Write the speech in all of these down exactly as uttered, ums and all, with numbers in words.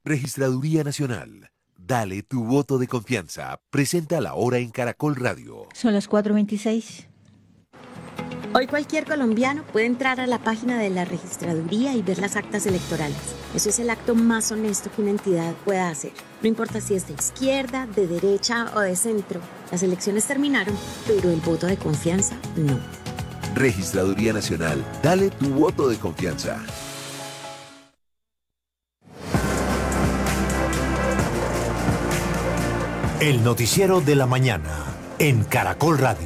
Registraduría Nacional. Dale tu voto de confianza. Presenta la hora en Caracol Radio. Son las cuatro veintiséis. Hoy cualquier colombiano puede entrar a la página de la registraduría y ver las actas electorales. Eso es el acto más honesto que una entidad pueda hacer. No importa si es de izquierda, de derecha o de centro. Las elecciones terminaron, pero el voto de confianza no. Registraduría Nacional. Dale tu voto de confianza. El noticiero de la mañana en Caracol Radio.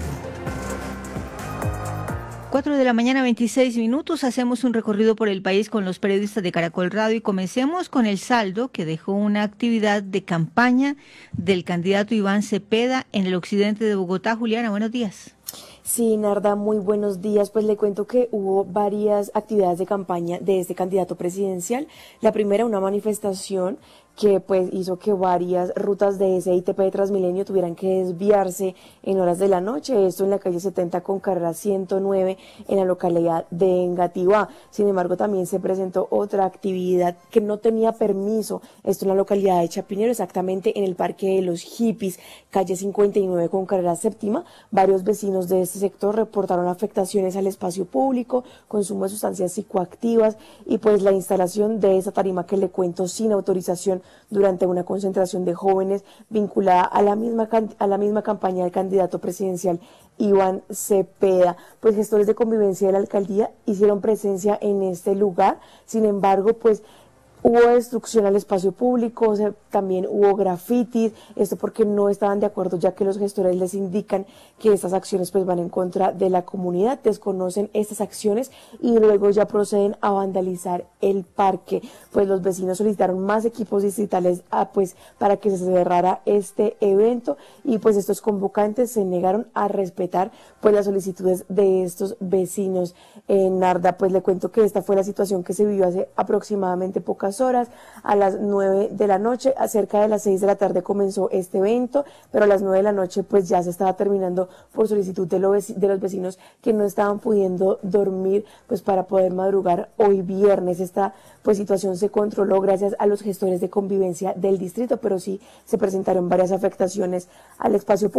cuatro de la mañana, veintiséis minutos. Hacemos un recorrido por el país con los periodistas de Caracol Radio y comencemos con el saldo que dejó una actividad de campaña del candidato Iván Cepeda en el occidente de Bogotá. Juliana, buenos días. Sí, Narda, muy buenos días. Pues le cuento que hubo varias actividades de campaña de este candidato presidencial. La primera, una manifestación que pues hizo que varias rutas de ese I T P de Transmilenio tuvieran que desviarse en horas de la noche, esto en la calle setenta con carrera ciento nueve en la localidad de Engativá. Sin embargo, también se presentó otra actividad que no tenía permiso, esto en la localidad de Chapinero, exactamente en el Parque de los Hippies, calle cincuenta y nueve con carrera séptima. Varios vecinos de este sector reportaron afectaciones al espacio público, consumo de sustancias psicoactivas y pues la instalación de esa tarima que le cuento sin autorización durante una concentración de jóvenes vinculada a la misma a la misma campaña del candidato presidencial Iván Cepeda. Pues gestores de convivencia de la alcaldía hicieron presencia en este lugar. Sin embargo, pues hubo destrucción al espacio público, o sea, también hubo grafitis, esto porque no estaban de acuerdo, ya que los gestores les indican que estas acciones pues van en contra de la comunidad, desconocen estas acciones y luego ya proceden a vandalizar el parque. Pues los vecinos solicitaron más equipos distritales ah, pues para que se cerrara este evento y pues estos convocantes se negaron a respetar pues las solicitudes de estos vecinos. En Narda, pues le cuento que esta fue la situación que se vivió hace aproximadamente pocas horas. A las nueve de la noche, a cerca de las seis de la tarde comenzó este evento, pero a las nueve de la noche pues ya se estaba terminando por solicitud de los, de los vecinos que no estaban pudiendo dormir pues para poder madrugar hoy viernes. Esta pues situación se controló gracias a los gestores de convivencia del distrito, pero sí se presentaron varias afectaciones al espacio público.